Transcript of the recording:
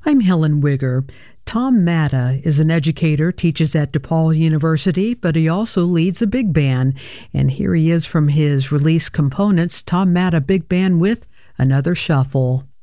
I'm Helen Wigger. Tom Matta is an educator, teaches at DePaul University, but he also leads a big band. And here he is from his release Components, Tom Matta Big Band with Another Shuffle.